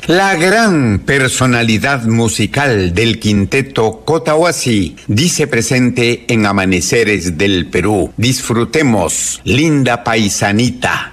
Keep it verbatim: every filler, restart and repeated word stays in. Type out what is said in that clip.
La gran personalidad musical del quinteto Cotahuasi dice presente en Amaneceres del Perú. Disfrutemos, linda paisanita.